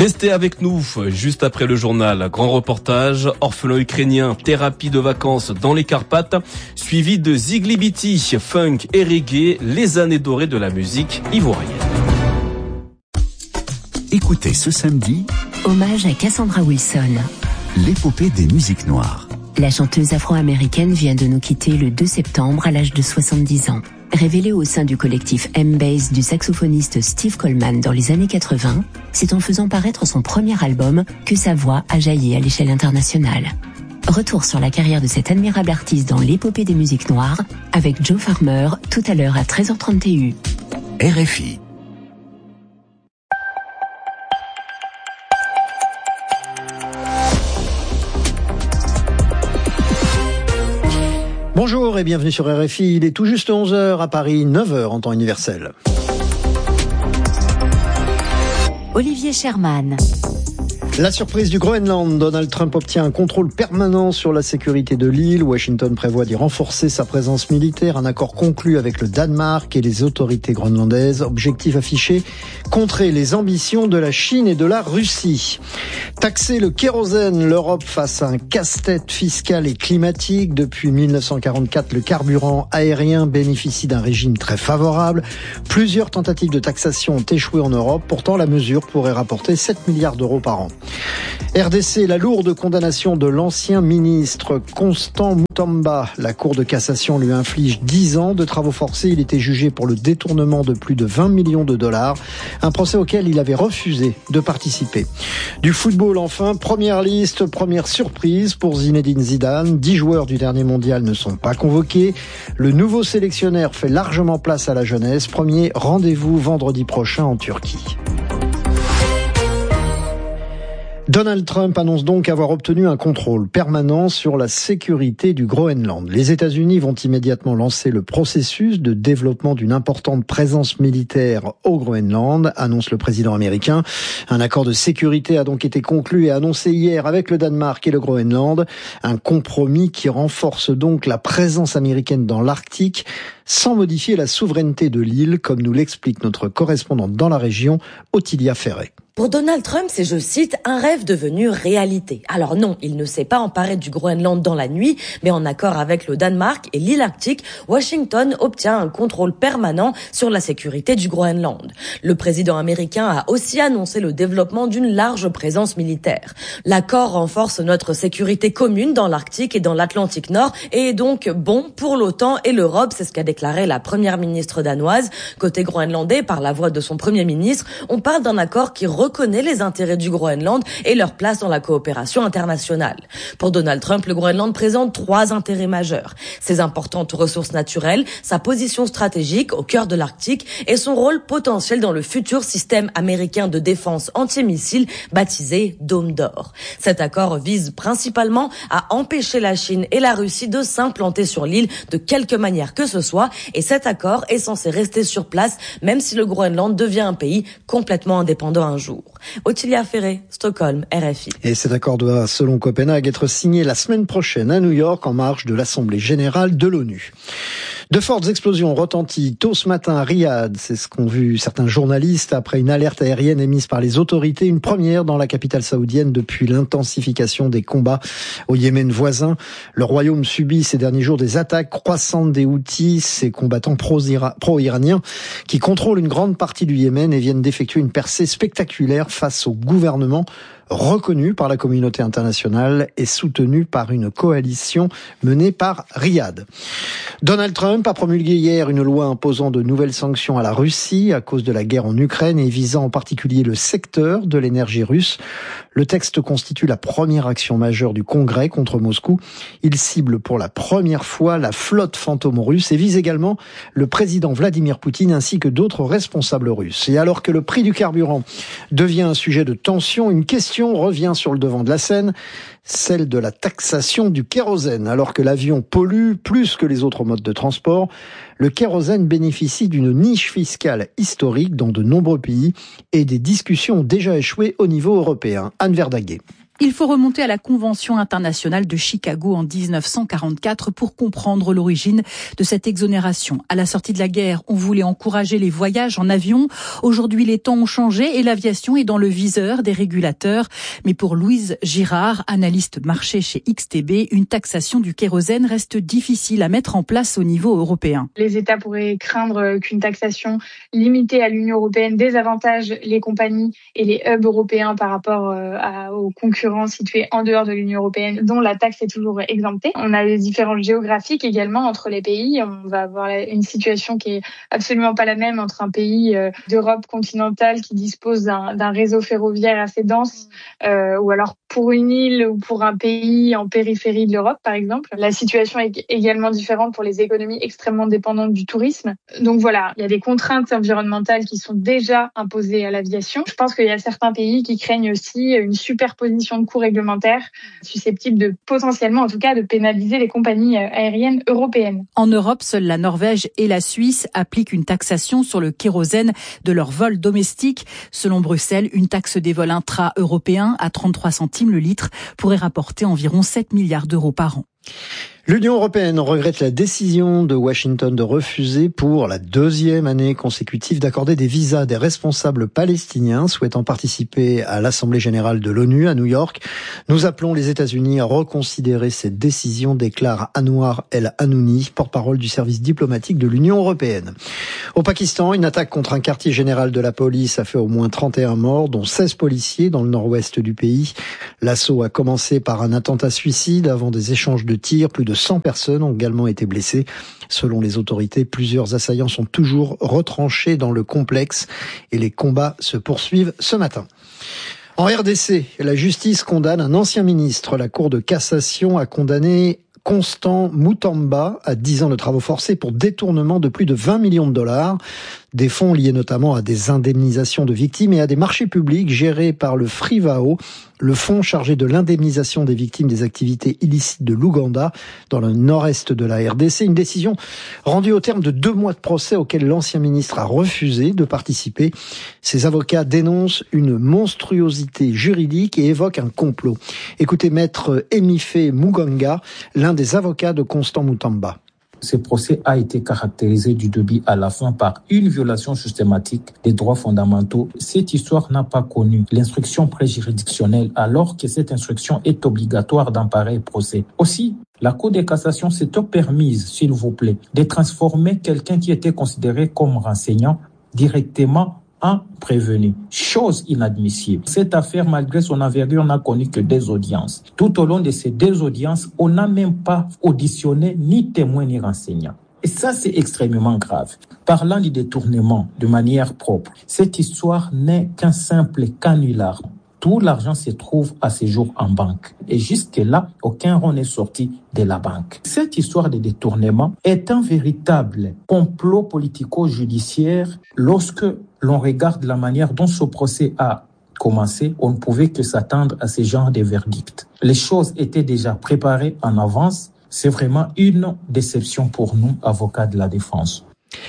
Restez avec nous, juste après le journal. Grand reportage, orphelin ukrainien, thérapie de vacances dans les Carpates, suivi de Ziglibiti, funk et reggae, les années dorées de la musique ivoirienne. Écoutez ce samedi, hommage à Cassandra Wilson, l'épopée des musiques noires. La chanteuse afro-américaine vient de nous quitter le 2 septembre à l'âge de 70 ans. Révélée au sein du collectif M-Bass du saxophoniste Steve Coleman dans les années 80, c'est en faisant paraître son premier album que sa voix a jailli à l'échelle internationale. Retour sur la carrière de cette admirable artiste dans l'épopée des musiques noires avec Joe Farmer tout à l'heure à 13h30 TU. RFI. Bonjour et bienvenue sur RFI, il est tout juste 11h à Paris, 9h en temps universel. Olivier Sherman. La surprise du Groenland, Donald Trump obtient un contrôle permanent sur la sécurité de l'île. Washington prévoit d'y renforcer sa présence militaire. Un accord conclu avec le Danemark et les autorités groenlandaises. Objectif affiché, contrer les ambitions de la Chine et de la Russie. Taxer le kérosène, l'Europe face à un casse-tête fiscal et climatique. Depuis 1944, le carburant aérien bénéficie d'un régime très favorable. Plusieurs tentatives de taxation ont échoué en Europe. Pourtant, la mesure pourrait rapporter 7 milliards d'euros par an. RDC, la lourde condamnation de l'ancien ministre Constant Mutamba. La Cour de cassation lui inflige 10 ans de travaux forcés. Il était jugé pour le détournement de plus de 20 millions de dollars. Un procès auquel il avait refusé de participer. Du football enfin, première liste, première surprise pour Zinedine Zidane. 10 joueurs du dernier mondial ne sont pas convoqués. Le nouveau sélectionneur fait largement place à la jeunesse. Premier rendez-vous vendredi prochain en Turquie. Donald Trump annonce donc avoir obtenu un contrôle permanent sur la sécurité du Groenland. Les États-Unis vont immédiatement lancer le processus de développement d'une importante présence militaire au Groenland, annonce le président américain. Un accord de sécurité a donc été conclu et annoncé hier avec le Danemark et le Groenland. Un compromis qui renforce donc la présence américaine dans l'Arctique sans modifier la souveraineté de l'île, comme nous l'explique notre correspondante dans la région, Ottilia Ferret. Pour Donald Trump, c'est, je cite, un rêve devenu réalité. Alors non, il ne s'est pas emparé du Groenland dans la nuit, mais en accord avec le Danemark et l'île Arctique, Washington obtient un contrôle permanent sur la sécurité du Groenland. Le président américain a aussi annoncé le développement d'une large présence militaire. L'accord renforce notre sécurité commune dans l'Arctique et dans l'Atlantique Nord et est donc bon pour l'OTAN et l'Europe, c'est ce qu'a déclaré la première ministre danoise. Côté groenlandais, par la voix de son premier ministre, on parle d'un accord qui reconnaît les intérêts du Groenland et leur place dans la coopération internationale. Pour Donald Trump, le Groenland présente 3 intérêts majeurs. Ses importantes ressources naturelles, sa position stratégique au cœur de l'Arctique et son rôle potentiel dans le futur système américain de défense antimissile baptisé Dôme d'Or. Cet accord vise principalement à empêcher la Chine et la Russie de s'implanter sur l'île de quelque manière que ce soit et cet accord est censé rester sur place même si le Groenland devient un pays complètement indépendant un jour. Ottilia Ferret, Stockholm, RFI. Et cet accord doit, selon Copenhague, être signé la semaine prochaine à New York en marge de l'Assemblée générale de l'ONU. De fortes explosions retentissent tôt ce matin à Riyad. C'est ce qu'ont vu certains journalistes après une alerte aérienne émise par les autorités. Une première dans la capitale saoudienne depuis l'intensification des combats au Yémen voisin. Le royaume subit ces derniers jours des attaques croissantes des Houthis, ces combattants pro-iraniens qui contrôlent une grande partie du Yémen et viennent d'effectuer une percée spectaculaire face au gouvernement reconnu par la communauté internationale et soutenu par une coalition menée par Riyad. Donald Trump a promulgué hier une loi imposant de nouvelles sanctions à la Russie à cause de la guerre en Ukraine et visant en particulier le secteur de l'énergie russe. Le texte constitue la première action majeure du Congrès contre Moscou. Il cible pour la première fois la flotte fantôme russe et vise également le président Vladimir Poutine ainsi que d'autres responsables russes. Et alors que le prix du carburant devient un sujet de tension, une question revient sur le devant de la scène, celle de la taxation du kérosène. Alors que l'avion pollue plus que les autres modes de transport, le kérosène bénéficie d'une niche fiscale historique dans de nombreux pays et des discussions ont déjà échoué au niveau européen. Anne Verdaguet. Il faut remonter à la Convention internationale de Chicago en 1944 pour comprendre l'origine de cette exonération. À la sortie de la guerre, on voulait encourager les voyages en avion. Aujourd'hui, les temps ont changé et l'aviation est dans le viseur des régulateurs. Mais pour Louise Girard, analyste marché chez XTB, une taxation du kérosène reste difficile à mettre en place au niveau européen. Les États pourraient craindre qu'une taxation limitée à l'Union européenne désavantage les compagnies et les hubs européens par rapport aux concurrents situés en dehors de l'Union européenne, dont la taxe est toujours exemptée. On a des différences géographiques également entre les pays. On va avoir une situation qui est absolument pas la même entre un pays d'Europe continentale qui dispose d'un réseau ferroviaire assez dense, ou alors pour une île ou pour un pays en périphérie de l'Europe, par exemple. La situation est également différente pour les économies extrêmement dépendantes du tourisme. Donc voilà, il y a des contraintes environnementales qui sont déjà imposées à l'aviation. Je pense qu'il y a certains pays qui craignent aussi une superposition de coûts réglementaires susceptibles de potentiellement, en tout cas, de pénaliser les compagnies aériennes européennes. En Europe, seules la Norvège et la Suisse appliquent une taxation sur le kérosène de leurs vols domestiques. Selon Bruxelles, une taxe des vols intra-européens à 33 centimes le litre pourrait rapporter environ 7 milliards d'euros par an. L'Union européenne regrette la décision de Washington de refuser pour la deuxième année consécutive d'accorder des visas à des responsables palestiniens souhaitant participer à l'Assemblée générale de l'ONU à New York. Nous appelons les États-Unis à reconsidérer cette décision, déclare Anwar El-Hanouni, porte-parole du service diplomatique de l'Union européenne. Au Pakistan, une attaque contre un quartier général de la police a fait au moins 31 morts, dont 16 policiers dans le nord-ouest du pays. L'assaut a commencé par un attentat suicide avant des échanges de tirs. Plus de 100 personnes ont également été blessées. Selon les autorités, plusieurs assaillants sont toujours retranchés dans le complexe et les combats se poursuivent ce matin. En RDC, la justice condamne un ancien ministre. La Cour de cassation a condamné Constant Mutamba à 10 ans de travaux forcés pour détournement de plus de 20 millions de dollars. Des fonds liés notamment à des indemnisations de victimes et à des marchés publics gérés par le FRIVAO, le fonds chargé de l'indemnisation des victimes des activités illicites de l'Ouganda, dans le nord-est de la RDC. Une décision rendue au terme de 2 mois de procès auquel l'ancien ministre a refusé de participer. Ses avocats dénoncent une monstruosité juridique et évoquent un complot. Écoutez Maître Emife Muganga, l'un des avocats de Constant Mutamba. Ce procès a été caractérisé du début à la fin par une violation systématique des droits fondamentaux. Cette histoire n'a pas connu l'instruction préjuridictionnelle alors que cette instruction est obligatoire dans pareil procès. Aussi, la Cour de cassation s'est permise, s'il vous plaît, de transformer quelqu'un qui était considéré comme renseignant directement en prévenu. Chose inadmissible. Cette affaire, malgré son envergure, n'a connu que 2 audiences. Tout au long de ces 2 audiences, on n'a même pas auditionné ni témoin ni renseignant. Et ça, c'est extrêmement grave. Parlant du détournement de manière propre, cette histoire n'est qu'un simple canular. Tout l'argent se trouve à ce jour en banque. Et jusque-là, aucun rond n'est sorti de la banque. Cette histoire de détournement est un véritable complot politico-judiciaire. Lorsque l'on regarde la manière dont ce procès a commencé, on ne pouvait que s'attendre à ce genre de verdict. Les choses étaient déjà préparées en avance. C'est vraiment une déception pour nous, avocats de la défense.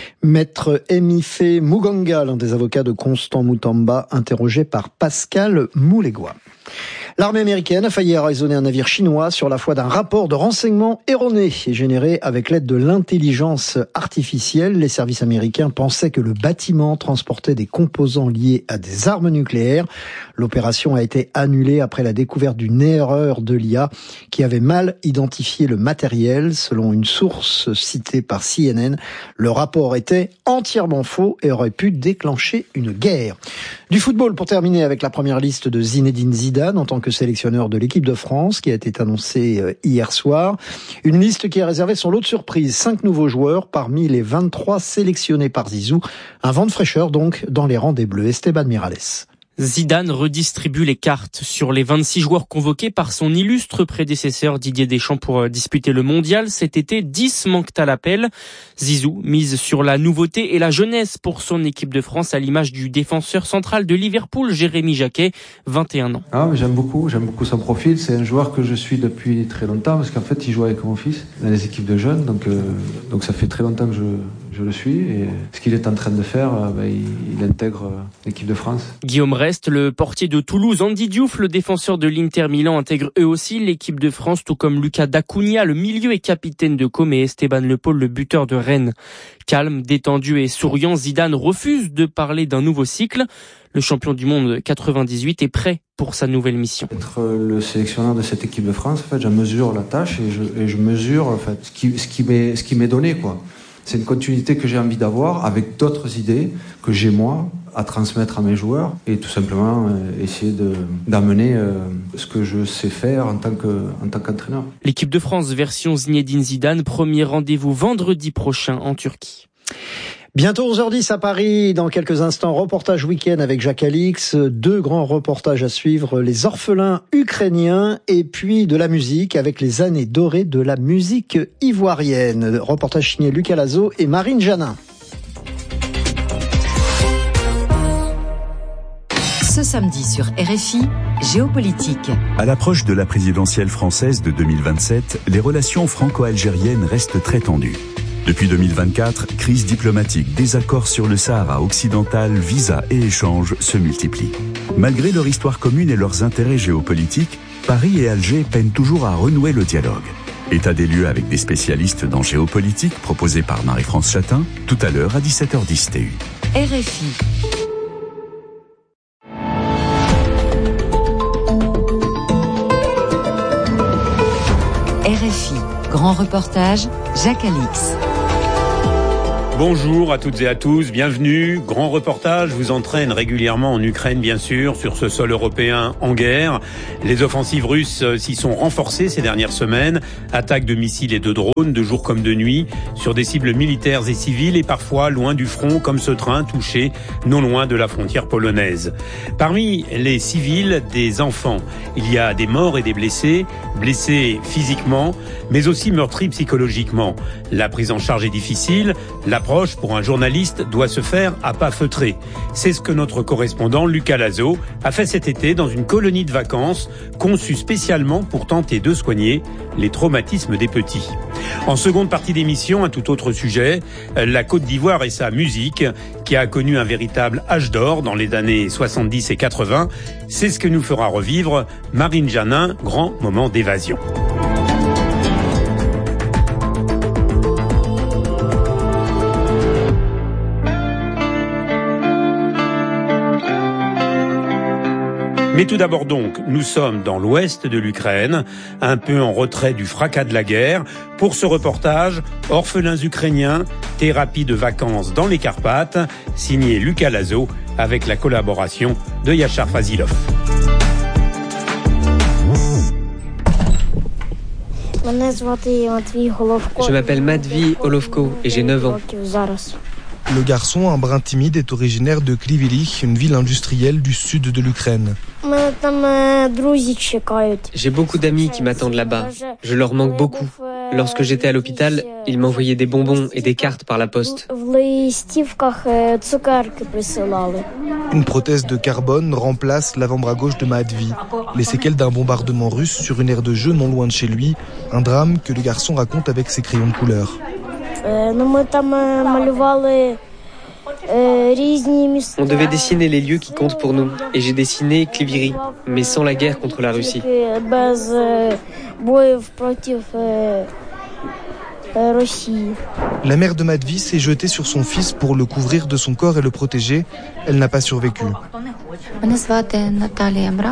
Maître Emife Muganga, l'un des avocats de Constant Mutamba, interrogé par Pascal Moulégois. L'armée américaine a failli arraisonner un navire chinois sur la foi d'un rapport de renseignement erroné et généré avec l'aide de l'intelligence artificielle. Les services américains pensaient que le bâtiment transportait des composants liés à des armes nucléaires. L'opération a été annulée après la découverte d'une erreur de l'IA qui avait mal identifié le matériel. Selon une source citée par CNN, le rapport était entièrement faux et aurait pu déclencher une guerre. Du football pour terminer avec la première liste de Zinedine Zidane en tant que sélectionneur de l'équipe de France qui a été annoncée hier soir. Une liste qui a réservé son lot de surprises. 5 nouveaux joueurs parmi les 23 sélectionnés par Zizou. Un vent de fraîcheur donc dans les rangs des Bleus. Esteban Miralles. Zidane redistribue les cartes sur les 26 joueurs convoqués par son illustre prédécesseur Didier Deschamps pour disputer le mondial. Cet été, 10 manquent à l'appel. Zizou mise sur la nouveauté et la jeunesse pour son équipe de France à l'image du défenseur central de Liverpool, Jérémy Jacquet, 21 ans. J'aime beaucoup son profil. C'est un joueur que je suis depuis très longtemps parce qu'en fait, il joue avec mon fils dans les équipes de jeunes. Donc ça fait très longtemps que je Je le suis et ce qu'il est en train de faire, il intègre l'équipe de France. Guillaume Rest, le portier de Toulouse, Andy Diouf, le défenseur de l'Inter Milan, intègre eux aussi l'équipe de France, tout comme Lucas Dacunia, le milieu et capitaine de Com, et Esteban Le Paul, le buteur de Rennes. Calme, détendu et souriant, Zidane refuse de parler d'un nouveau cycle. Le champion du monde 98 est prêt pour sa nouvelle mission. Être le sélectionneur de cette équipe de France, en fait, je mesure la tâche et je mesure en fait ce qui m'est donné, quoi. C'est une continuité que j'ai envie d'avoir avec d'autres idées que j'ai moi à transmettre à mes joueurs et tout simplement essayer d'amener ce que je sais faire en tant qu'entraîneur. L'équipe de France version Zinedine Zidane, premier rendez-vous vendredi prochain en Turquie. Bientôt 11h10 à Paris, dans quelques instants, reportage week-end avec Jacques Alix, 2 grands reportages à suivre, les orphelins ukrainiens et puis de la musique avec les années dorées de la musique ivoirienne. Reportage signé Lucas Lazo et Marine Janin. Ce samedi sur RFI, Géopolitique. À l'approche de la présidentielle française de 2027, les relations franco-algériennes restent très tendues. Depuis 2024, crise diplomatique, désaccords sur le Sahara occidental, visas et échanges se multiplient. Malgré leur histoire commune et leurs intérêts géopolitiques, Paris et Alger peinent toujours à renouer le dialogue. État des lieux avec des spécialistes dans géopolitique proposé par Marie-France Chatin, tout à l'heure à 17h10 TU. RFI. RFI, grand reportage, Jacques Alix. Bonjour à toutes et à tous, bienvenue. Grand reportage vous entraîne régulièrement en Ukraine, bien sûr, sur ce sol européen en guerre. Les offensives russes s'y sont renforcées ces dernières semaines. Attaques de missiles et de drones, de jour comme de nuit, sur des cibles militaires et civiles et parfois loin du front, comme ce train touché non loin de la frontière polonaise. Parmi les civils, des enfants. Il y a des morts et des blessés, blessés physiquement, mais aussi meurtris psychologiquement. La prise en charge est difficile, l'approche pour un journaliste doit se faire à pas feutrés. C'est ce que notre correspondant Lucas Lazo a fait cet été dans une colonie de vacances conçue spécialement pour tenter de soigner les traumatismes des petits. En seconde partie d'émission, un tout autre sujet, la Côte d'Ivoire et sa musique, qui a connu un véritable âge d'or dans les années 70 et 80. C'est ce que nous fera revivre Marine Janin, grand moment d'évasion. Mais tout d'abord donc, nous sommes dans l'ouest de l'Ukraine, un peu en retrait du fracas de la guerre. Pour ce reportage, orphelins ukrainiens, thérapie de vacances dans les Carpates, signé Lucas Lazo avec la collaboration de Yachar Fazilov. Je m'appelle Matvey Olovko et j'ai 9 ans. Le garçon, un brin timide, est originaire de Kryvyi, une ville industrielle du sud de l'Ukraine. J'ai beaucoup d'amis qui m'attendent là-bas. Je leur manque beaucoup. Lorsque j'étais à l'hôpital, ils m'envoyaient des bonbons et des cartes par la poste. Une prothèse de carbone remplace l'avant-bras gauche de Matvey. Les séquelles d'un bombardement russe sur une aire de jeu non loin de chez lui. Un drame que le garçon raconte avec ses crayons de couleur. On devait dessiner les lieux qui comptent pour nous. Et j'ai dessiné Kryvyi, mais sans la guerre contre la Russie. La mère de Matvey s'est jetée sur son fils pour le couvrir de son corps et le protéger. Elle n'a pas survécu.